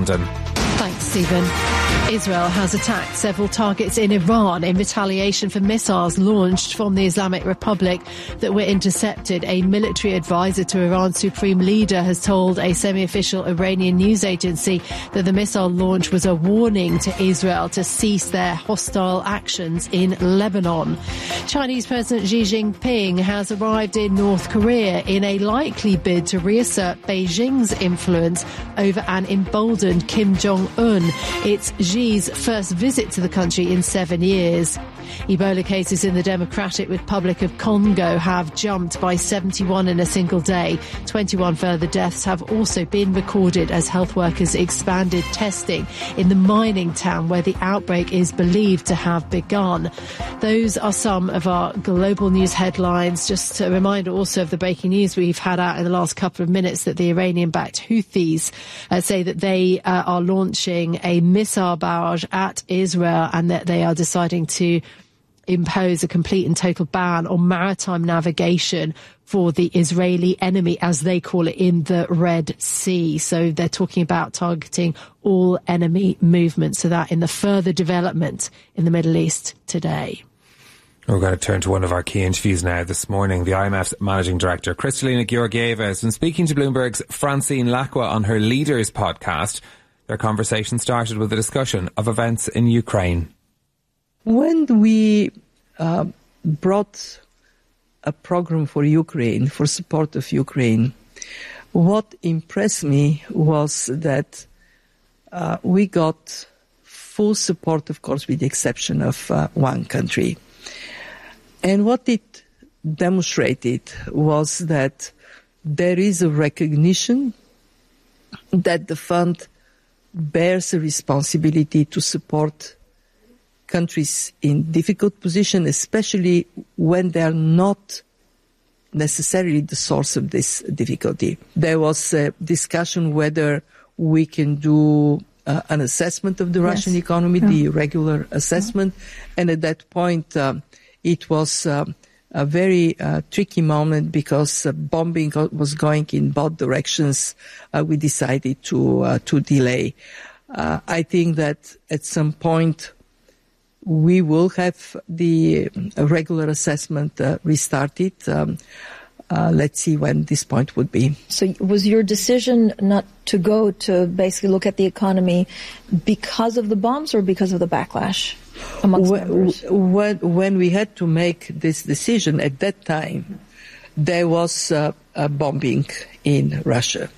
London. Thanks, Stephen. Israel has attacked several targets in Iran in retaliation for missiles launched from the Islamic Republic that were intercepted. A military advisor to Iran's supreme leader has told a semi-official Iranian news agency that the missile launch was a warning to Israel to cease their hostile actions in Lebanon. Chinese President Xi Jinping has arrived in North Korea in a likely bid to reassert Beijing's influence over an emboldened Kim Jong-un. It's Xi's first visit to the country in 7 years. Ebola cases in the Democratic Republic of Congo have jumped by 71 in a single day. 21 further deaths have also been recorded as health workers expanded testing in the mining town where the outbreak is believed to have begun. Those are some of our global news headlines. Just a reminder also of the breaking news we've had out in the last couple of minutes that the Iranian-backed Houthis say that they are launching a missile barrage at Israel and that they are deciding to impose a complete and total ban on maritime navigation for the Israeli enemy, as they call it, in the Red Sea. So they're talking about targeting all enemy movements. So that in the further development in the Middle East today. We're going to turn to one of our key interviews now this morning. The IMF's Managing Director, Kristalina Georgieva, has been speaking to Bloomberg's Francine Lacqua on her Leaders podcast. Their conversation started with a discussion of events in Ukraine. When we brought a program for Ukraine, for support of Ukraine, what impressed me was that we got full support, of course, with the exception of one country. And what it demonstrated was that there is a recognition that the fund bears a responsibility to support countries in difficult position, especially when they are not necessarily the source of this difficulty. There was a discussion whether we can do an assessment of the Russian economy, the regular assessment, and at that point it was a very tricky moment because bombing was going in both directions. We decided to delay. I think that at some point we will have the regular assessment restarted. Let's see when this point would be. So was your decision not to go to basically look at the economy because of the bombs or because of the backlash amongst members? When we had to make this decision at that time, there was a bombing in Russia.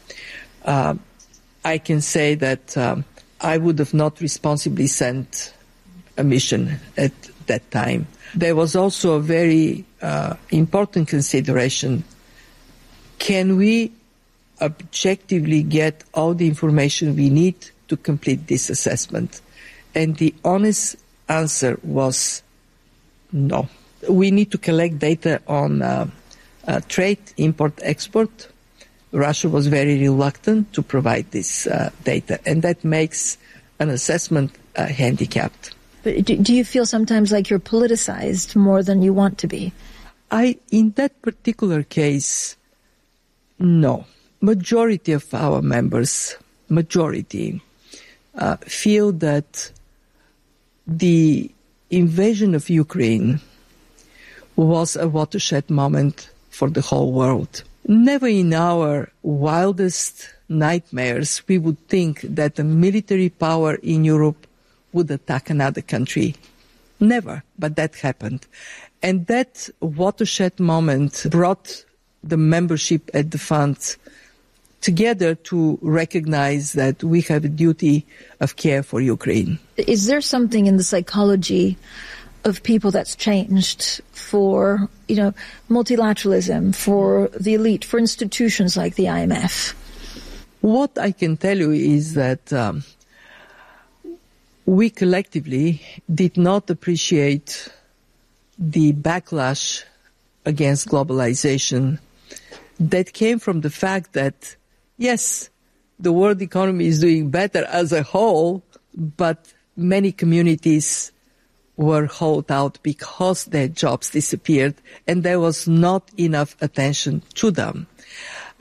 I can say that I would have not responsibly sent a mission at that time. There was also a very important consideration. Can we objectively get all the information we need to complete this assessment? And the honest answer was no. We need to collect data on trade, import, export. Russia was very reluctant to provide this data, and that makes an assessment handicapped. But do you feel sometimes like you're politicized more than you want to be? In that particular case, no. Majority of our members, feel that the invasion of Ukraine was a watershed moment for the whole world. Never in our wildest nightmares we would think that a military power in Europe would attack another country. Never, but that happened. And that watershed moment brought the membership at the fund together to recognize that we have a duty of care for Ukraine. Is there something in the psychology of people that's changed for, multilateralism, for the elite, for institutions like the IMF? What I can tell you is that we collectively did not appreciate the backlash against globalization that came from the fact that, yes, the world economy is doing better as a whole, but many communities were held out because their jobs disappeared and there was not enough attention to them.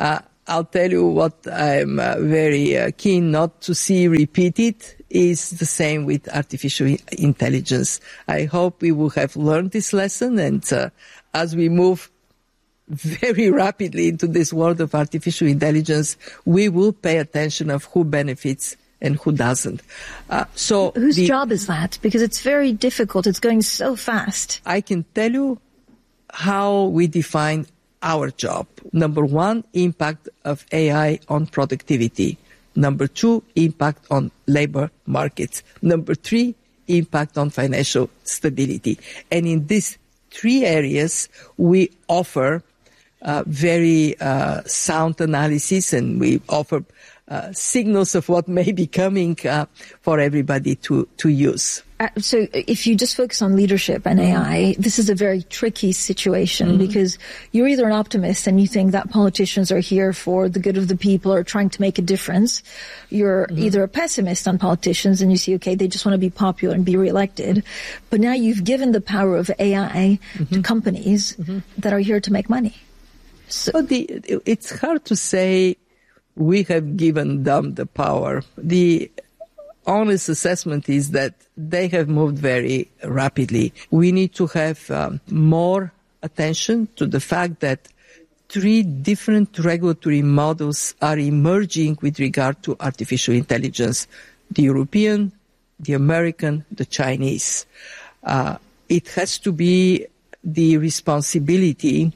I'll tell you what I'm very keen not to see repeated is the same with artificial intelligence. I hope we will have learned this lesson, and as we move very rapidly into this world of artificial intelligence, we will pay attention of who benefits and who doesn't. So whose job is that? Because it's very difficult. It's going so fast. I can tell you how we define our job. Number one, impact of AI on productivity. Number two, impact on labor markets. Number three, impact on financial stability. And in these three areas, we offer very sound analysis, and we offer signals of what may be coming for everybody to use. So if you just focus on leadership and AI, this is a very tricky situation because you're either an optimist and you think that politicians are here for the good of the people or trying to make a difference. You're either a pessimist on politicians and you see, okay, they just want to be popular and be reelected. But now you've given the power of AI to companies that are here to make money. So it's hard to say we have given them the power. The honest assessment is that they have moved very rapidly. We need to have more attention to the fact that three different regulatory models are emerging with regard to artificial intelligence: the European, the American, the Chinese. It has to be the responsibility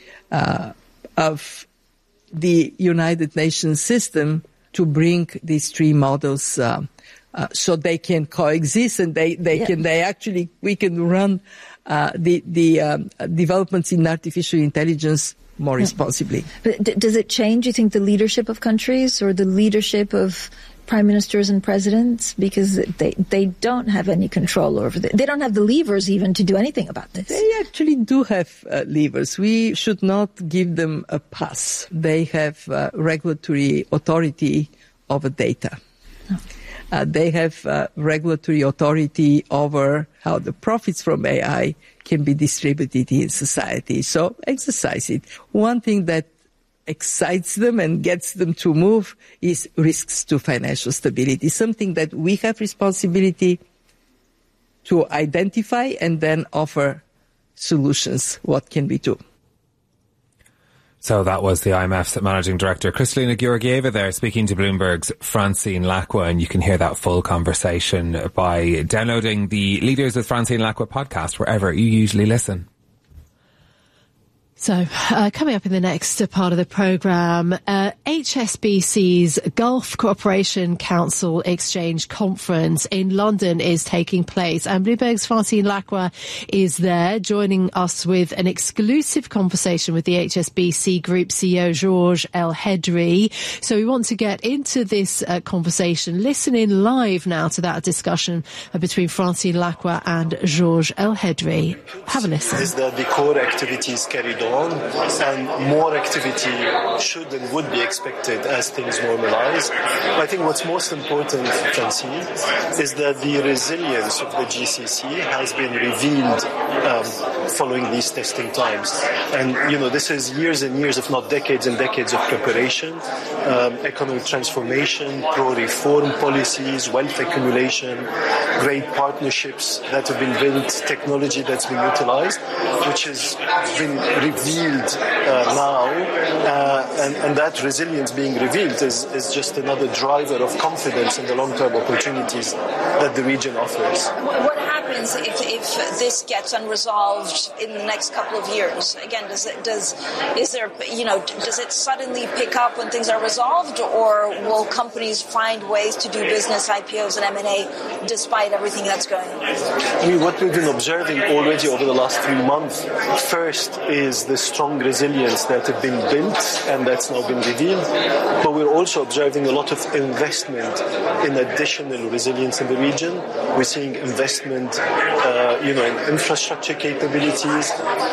of the United Nations system to bring these three models so they can coexist, and we can run the developments in artificial intelligence more responsibly. But does it change, you think, the leadership of countries or the leadership of prime ministers and presidents? Because they don't have any control over it. They don't have the levers even to do anything about this. They actually do have levers. We should not give them a pass. They have regulatory authority over data. They have regulatory authority over how the profits from AI can be distributed in society. So exercise it. One thing that excites them and gets them to move is risks to financial stability, something that we have responsibility to identify and then offer solutions. What can we do? So that was the IMF's Managing Director, Kristalina Georgieva there, speaking to Bloomberg's Francine Lacqua, and you can hear that full conversation by downloading the Leaders with Francine Lacqua podcast wherever you usually listen. So, coming up in the next part of the programme, HSBC's Gulf Cooperation Council Exchange Conference in London is taking place, and Bloomberg's Francine Lacqua is there, joining us with an exclusive conversation with the HSBC Group CEO, Georges El-Hedry. So we want to get into this conversation. Listen in live now to that discussion between Francine Lacqua and Georges El-Hedry. Have a listen. Is that the core activities carried on, and more activity should and would be expected as things normalize. I think what's most important, Francine, is that the resilience of the GCC has been revealed following these testing times. And, this is years and years, if not decades and decades of preparation, economic transformation, pro-reform policies, wealth accumulation, great partnerships that have been built, technology that's been utilized, which has been revealed now, and that resilience being revealed is just another driver of confidence in the long-term opportunities that the region offers. What happens if this gets unresolved in the next couple of years? Again, does it suddenly pick up when things are resolved, or will companies find ways to do business, IPOs and M&A, despite everything that's going on? I mean, what we've been observing already over the last 3 months, first is the strong resilience that have been built, and that's now been revealed. But we're also observing a lot of investment in additional resilience in the region. We're seeing investment in infrastructure capabilities,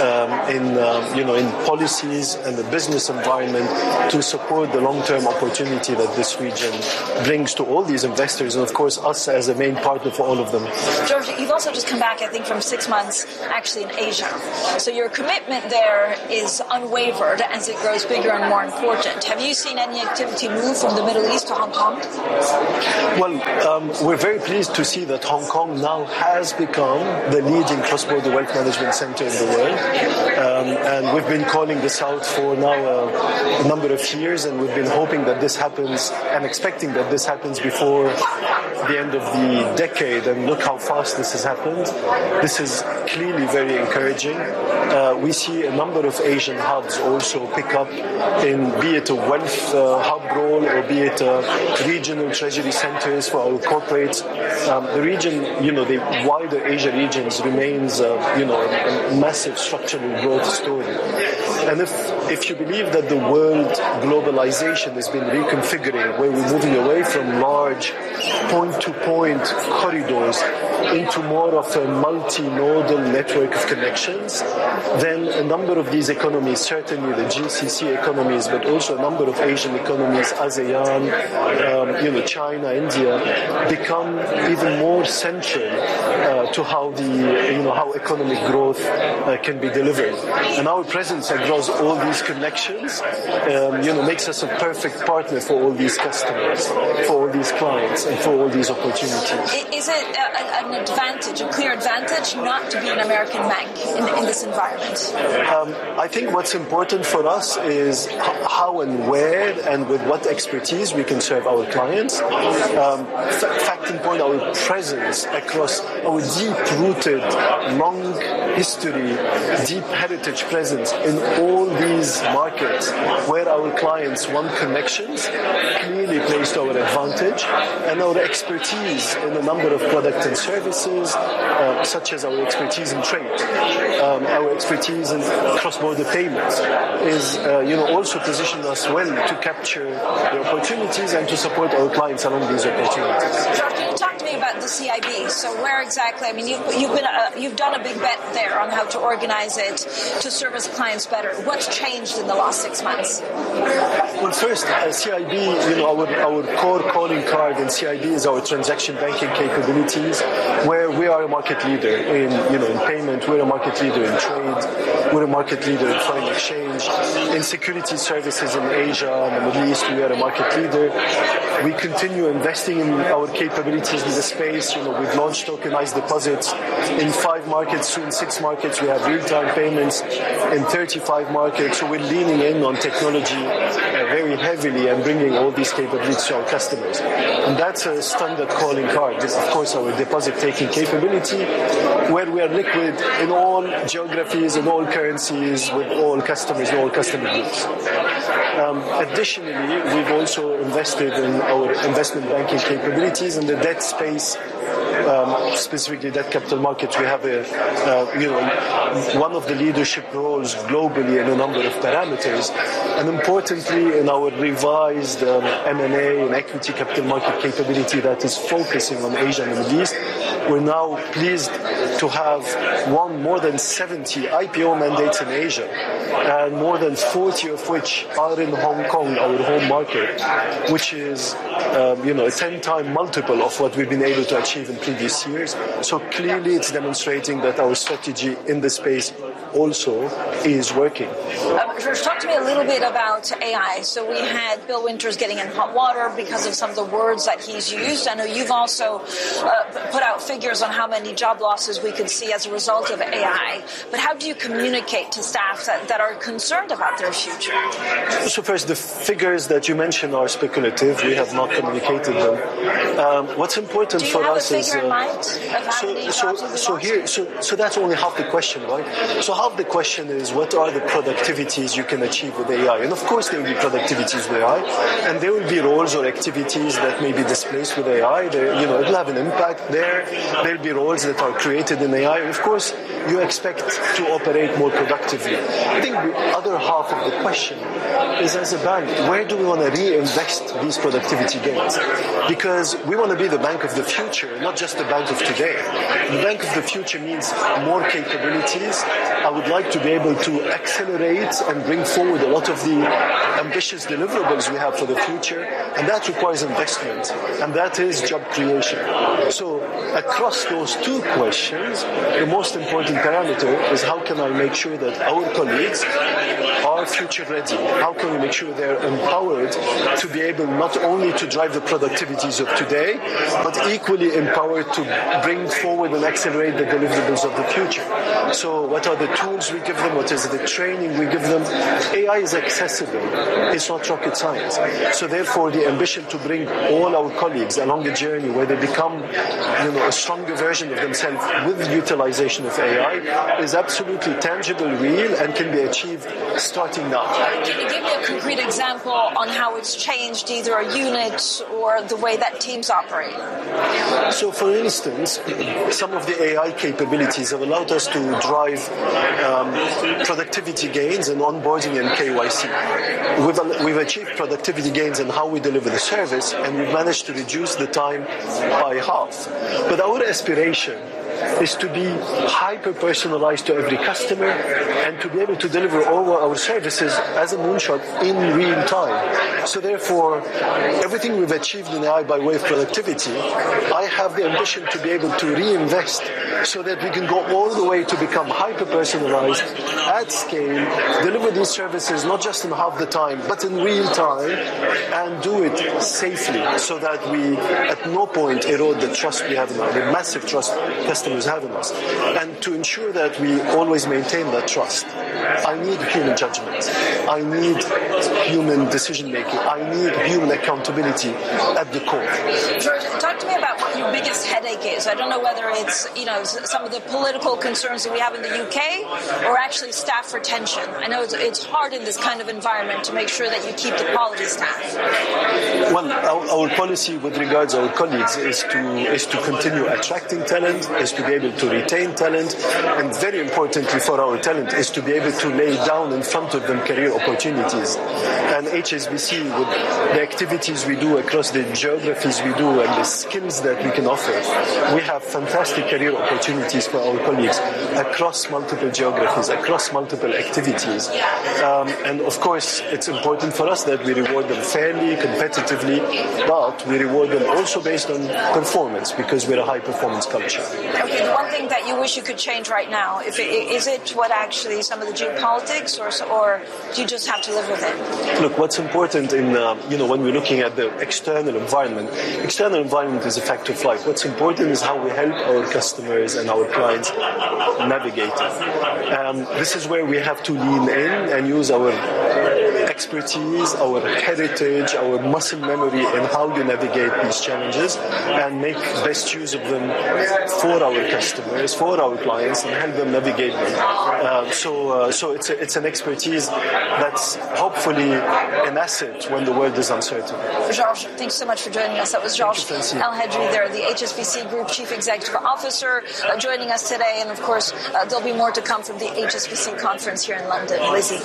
in policies and the business environment to support the long-term opportunity that this region brings to all these investors, and of course us as a main partner for all of them. George, you've also just come back, I think, from 6 months actually in Asia. So your commitment there is unwavered as it grows bigger and more important. Have you seen any activity move from the Middle East to Hong Kong? Well, we're very pleased to see that Hong Kong now has become the leading cross-border wealth management center in the world. And we've been calling this out for now a number of years, and we've been hoping that this happens and expecting that this happens before the end of the decade, and look how fast this has happened. This is clearly very encouraging. We see a number of Asian hubs also pick up in, be it a wealth hub role or be it regional treasury centers for our corporates. The region, the wider Asia regions remains, a massive structural growth story. And if you believe that the world globalization has been reconfiguring, where we're moving away from large point-to-point corridors into more of a multi-nodal network of connections, then a number of these economies, certainly the GCC economies, but also a number of Asian economies, ASEAN, China, India, become even more central to how how economic growth can be delivered. And our presence across all these connections, makes us a perfect partner for all these customers, for all these clients, and for all these opportunities. Is it an advantage, a clear advantage, not to be an American bank in this environment? I think what's important for us is how and where and with what expertise we can serve our clients. Fact in point, our presence across our deep-rooted, long history, deep heritage presence in all these markets where our clients want connections clearly plays to our advantage, and our expertise in a number of products and services, such as our expertise in trade, our expertise in cross-border payments, is also positioned us well to capture the opportunities and to support our clients along these opportunities. George, can you talk to me about the CIB? So where exactly? I mean, you've done a big bet there on how to organize it to service clients better. What's changed in the last 6 months? Well, first, CIB, our core calling card in CIB is our transaction banking capabilities, where we are a market leader in payment, we're a market leader in trade, we're a market leader in foreign exchange, in security services in Asia and the Middle East, we are a market leader. We continue investing in our capabilities in the space. We've launched tokenized deposits in 5 markets, soon 6 markets. We have real-time payments in 35 markets. So we're leaning in on technology very heavily and bringing all these capabilities to our customers. And that's a standard calling card. This, of course, our deposit-taking capability, where we are liquid in all geographies, in all currencies, with all customers, in all customer groups. Additionally, we've also invested in our investment banking capabilities in the debt space, specifically debt capital markets. We have one of the leadership roles globally in a number of parameters, and importantly, in our revised M&A and equity capital market capability that is focusing on Asia and the Middle East. We're now pleased to have won more than 70 IPO mandates in Asia, and more than 40 of which are in Hong Kong, our home market, which is a 10-time multiple of what we've been able to achieve in previous years. So clearly it's demonstrating that our strategy in this space also is working. George, talk to me a little bit about AI. So we had Bill Winters getting in hot water because of some of the words that he's used. I know you've also put out figures on how many job losses we could see as a result of AI. But how do you communicate to staff that are concerned about their future? So first, the figures that you mentioned are speculative. We have not communicated them. What's important for us is... Do you have a figure in mind of how many jobs will be lost? So that's only half the question, right? So half the question is, what are the productivities you can achieve with AI? And of course there will be productivities with AI, and there will be roles or activities that may be displaced with AI. It'll have an impact there. There'll be roles that are created in AI. Of course, you expect to operate more productively. I think the other half of the question is, as a bank, where do we want to reinvest these productivity gains? Because we want to be the bank of the future, not just the bank of today. The bank of the future means more capabilities. I would like to be able to accelerate and bring forward a lot of the ambitious deliverables we have for the future, and that requires investment, and that is job creation. So across those two questions, the most important parameter is how can I make sure that our colleagues are future ready? How can we make sure they're empowered to be able not only to drive the productivities of today, but equally empowered to bring forward and accelerate the deliverables of the future? So what are the tools we give them? What is the training we give them? AI is accessible. It's not rocket science. So therefore, the ambition to bring all our colleagues along a journey where they become, a stronger version of themselves with the utilization of AI is absolutely tangible, real, and can be achieved starting now. Can you give me a concrete example on how it's changed either a unit or the way that teams operate? So, for instance, some of the AI capabilities have allowed us to drive productivity gains in onboarding and KYC. We've achieved productivity gains in how we deliver the service, and we've managed to reduce the time by half. But our aspiration is to be hyper-personalized to every customer and to be able to deliver all our services as a moonshot in real time. So therefore, everything we've achieved in AI by way of productivity, I have the ambition to be able to reinvest so that we can go all the way to become hyper-personalized at scale, deliver these services not just in half the time, but in real time, and do it safely so that we at no point erode the trust we have in us, the massive trust customers have in us. And to ensure that we always maintain that trust, I need human judgment. I need human decision-making. I need human accountability at the core. George, talk to me about what your biggest headache is. I don't know whether it's, some of the political concerns that we have in the UK or actually staff retention. I know it's hard in this kind of environment to make sure that you keep the quality staff. Well, our policy with regards to our colleagues is to continue attracting talent, is to be able to retain talent, and very importantly for our talent is to be able to lay down in front of them career opportunities. And HSBC, with the activities we do across the geographies we do and the skills that we can offer, we have fantastic career opportunities for our colleagues across multiple geographies, across multiple activities. And of course, it's important for us that we reward them fairly, competitively, but we reward them also based on performance because we're a high-performance culture. Okay, the one thing that you wish you could change right now, is it what actually some of the geopolitics, or do you just have to live with it? Look, what's important in, when we're looking at the external environment is a fact of life. What's important is how we help our customers and our clients navigate it. This is where we have to lean in and use our expertise, our heritage, our muscle memory in how you navigate these challenges and make best use of them for our customers, for our clients, and help them navigate them. So it's an expertise that's hopefully an asset when the world is uncertain. Georges, thanks so much for joining us. That was Georges El-Hedry there, the HSBC Group Chief Executive Officer, joining us today. And of course, there'll be more to come from the HSBC conference here in London. Lizzie.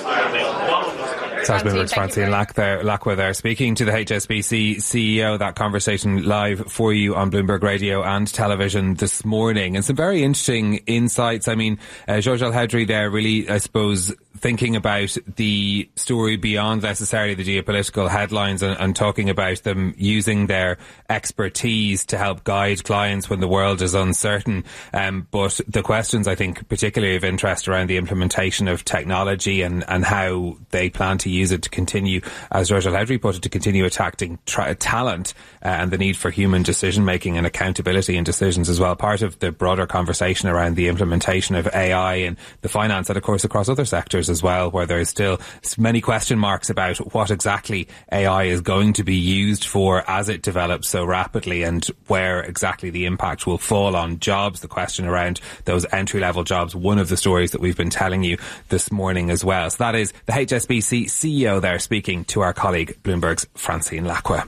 That's Bloomberg's Francine Lacqua there, speaking to the HSBC CEO. That conversation live for you on Bloomberg Radio and television this morning. And some very interesting insights. I mean, Georges El-Hedry there really, I suppose, thinking about the story beyond necessarily the geopolitical headlines and talking about them using their expertise to help guide clients when the world is uncertain. But the questions, I think, particularly of interest around the implementation of technology and how they plan to use it to continue, as Georges El-Hedry put it, to continue attracting talent and the need for human decision-making and accountability in decisions as well. Part of the broader conversation around the implementation of AI and the finance and, of course, across other sectors others as well, where there is still many question marks about what exactly AI is going to be used for as it develops so rapidly, and where exactly the impact will fall on jobs. The question around those entry-level jobs, one of the stories that we've been telling you this morning as well. So that is the HSBC CEO there speaking to our colleague Bloomberg's Francine Lacqua.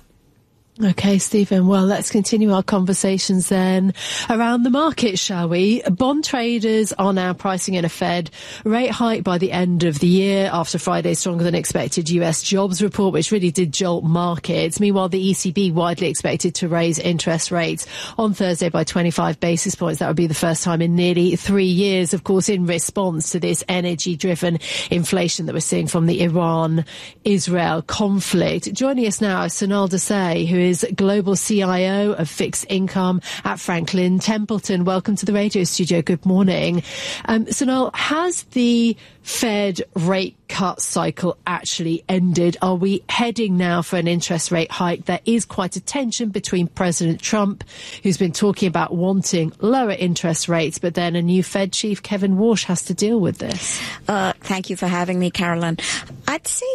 OK, Stephen. Well, let's continue our conversations then around the market, shall we? Bond traders are now pricing in a Fed rate hike by the end of the year after Friday's stronger than expected US jobs report, which really did jolt markets. Meanwhile, the ECB widely expected to raise interest rates on Thursday by 25 basis points. That would be the first time in nearly 3 years, of course, in response to this energy-driven inflation that we're seeing from the Iran-Israel conflict. Joining us now is Sonal Desai, who is Global CIO of Fixed Income at Franklin Templeton. Welcome to the radio studio. Good morning. Sonal, has the Fed rate cut cycle actually ended? Are we heading now for an interest rate hike? There is quite a tension between President Trump, who's been talking about wanting lower interest rates, but then a new Fed chief, Kevin Warsh, has to deal with this. Thank you for having me, Carolyn. I'd say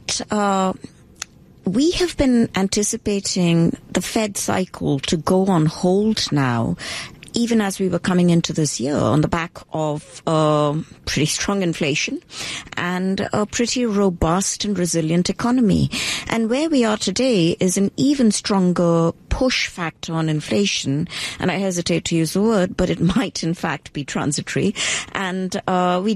that we have been anticipating the Fed cycle to go on hold now, even as we were coming into this year, on the back of pretty strong inflation and a pretty robust and resilient economy. And where we are today is an even stronger push factor on inflation, and I hesitate to use the word, but it might in fact be transitory. And we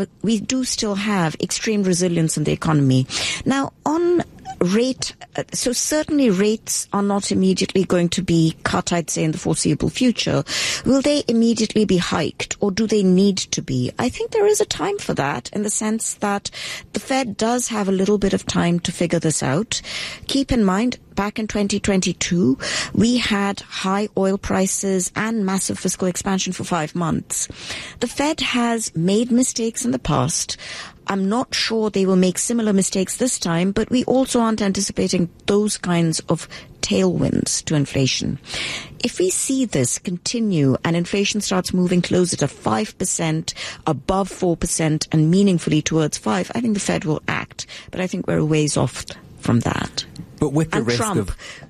do still have extreme resilience in the economy. Now, on rate, so certainly rates are not immediately going to be cut, I'd say, in the foreseeable future. Will they immediately be hiked, or do they need to be? I think there is a time for that, in the sense that the Fed does have a little bit of time to figure this out. Keep in mind, back in 2022, we had high oil prices and massive fiscal expansion for 5 months. The Fed has made mistakes in the past. I'm not sure they will make similar mistakes this time, but we also aren't anticipating those kinds of tailwinds to inflation. If we see this continue and inflation starts moving closer to 5%, above 4%, and meaningfully towards 5%, I think the Fed will act. But I think we're a ways off from that. But with the risk Trump,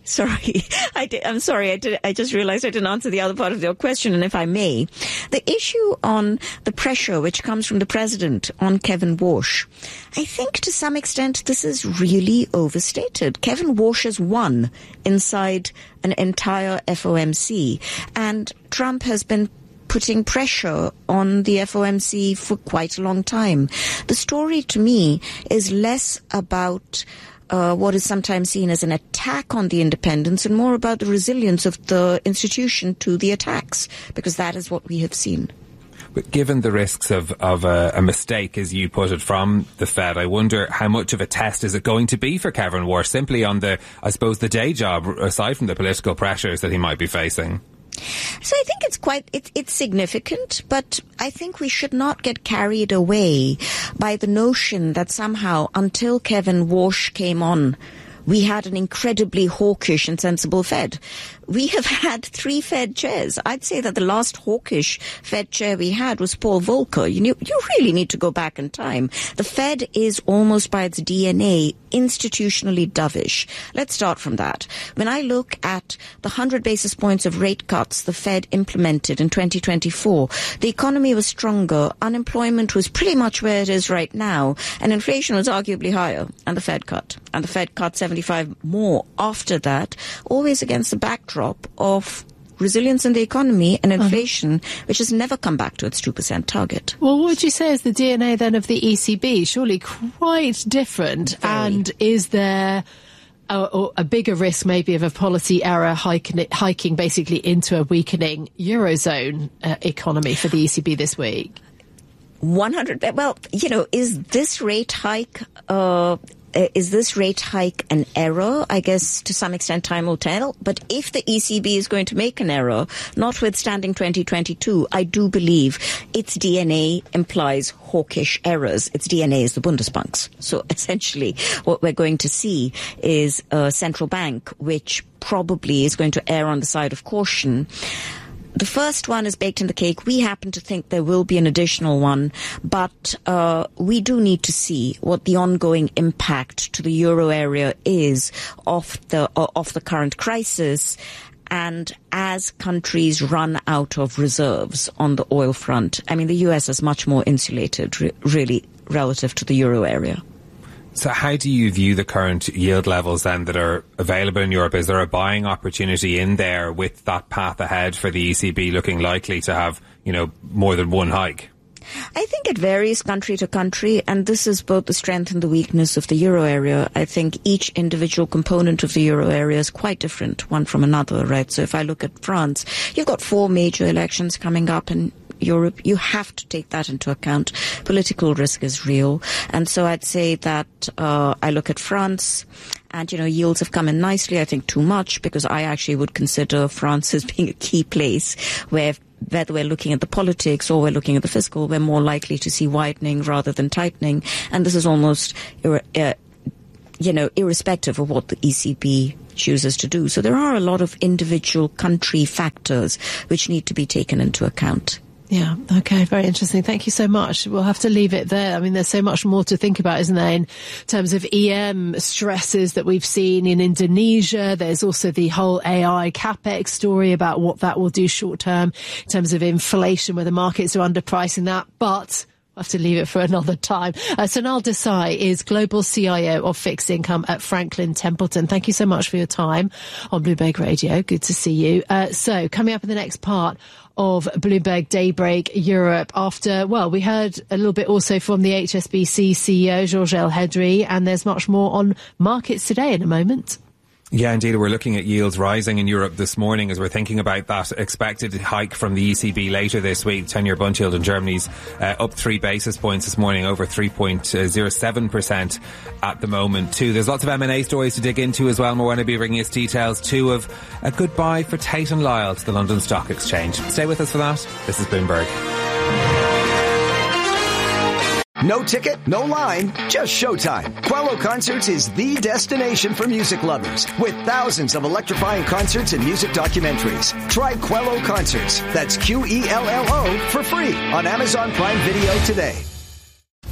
I'm sorry, I just realized I didn't answer the other part of your question, and if I may, the issue on the pressure which comes from the president on Kevin Warsh, I think to some extent this is really overstated. Kevin Warsh has won inside an entire FOMC, and Trump has been putting pressure on the FOMC for quite a long time. The story to me is less about what is sometimes seen as an attack on the independence, and more about the resilience of the institution to the attacks, because that is what we have seen. But given the risks of a mistake, as you put it, from the Fed, I wonder how much of a test is it going to be for Kevin Warsh, simply on the day job, aside from the political pressures that he might be facing? So I think it's significant, but I think we should not get carried away by the notion that somehow, until Kevin Warsh came on, we had an incredibly hawkish and sensible Fed. We have had 3 Fed chairs. I'd say that the last hawkish Fed chair we had was Paul Volcker. You really need to go back in time. The Fed is almost by its DNA institutionally dovish. Let's start from that. When I look at the 100 basis points of rate cuts the Fed implemented in 2024, the economy was stronger, unemployment was pretty much where it is right now, and inflation was arguably higher, and the Fed cut. And the Fed cut 75 more after that, always against the backdrop of resilience in the economy and inflation, which has never come back to its 2% target. Well, what would you say is the DNA then of the ECB? Surely quite different. Very. And is there a bigger risk maybe of a policy error hiking basically into a weakening Eurozone economy for the ECB this week? 100. Well, is this rate hike an error? I guess to some extent time will tell. But if the ECB is going to make an error, notwithstanding 2022, I do believe its DNA implies hawkish errors. Its DNA is the Bundesbanks. So essentially what we're going to see is a central bank which probably is going to err on the side of caution. The first one is baked in the cake. We happen to think there will be an additional one, but we do need to see what the ongoing impact to the euro area is of the current crisis, and as countries run out of reserves on the oil front. I mean, the US is much more insulated, really, relative to the euro area. So how do you view the current yield levels then that are available in Europe? Is there a buying opportunity in there with that path ahead for the ECB looking likely to have, more than one hike? I think it varies country to country, and this is both the strength and the weakness of the euro area. I think each individual component of the euro area is quite different, one from another, right? So if I look at France, you've got 4 major elections coming up in Europe. You have to take that into account. Political risk is real. And so I'd say that I look at France and, yields have come in nicely. I think too much, because I actually would consider France as being a key place where, whether we're looking at the politics or we're looking at the fiscal, we're more likely to see widening rather than tightening. And this is almost, irrespective of what the ECB chooses to do. So there are a lot of individual country factors which need to be taken into account. Yeah, okay, very interesting. Thank you so much. We'll have to leave it there. I mean, there's so much more to think about, isn't there, in terms of EM stresses that we've seen in Indonesia. There's also the whole AI capex story about what that will do short term in terms of inflation, where the markets are underpricing that. But we'll have to leave it for another time. Sonal Desai is Global CIO of Fixed Income at Franklin Templeton. Thank you so much for your time on Bloomberg Radio. Good to see you. So coming up in the next part of Bloomberg Daybreak Europe, after, we heard a little bit also from the HSBC CEO, Georges Elhedery, and there's much more on markets today in a moment. Yeah, indeed. We're looking at yields rising in Europe this morning as we're thinking about that expected hike from the ECB later this week. 10-year bond yield in Germany's up 3 basis points this morning, over 3.07% at the moment too. There's lots of M&A stories to dig into as well. More will be bringing us details too of a goodbye for Tate & Lyle to the London Stock Exchange. Stay with us for that. This is Bloomberg. No ticket, no line, just showtime. Quello Concerts is the destination for music lovers, with thousands of electrifying concerts and music documentaries. Try Quello Concerts, that's Quello, for free on Amazon Prime Video today.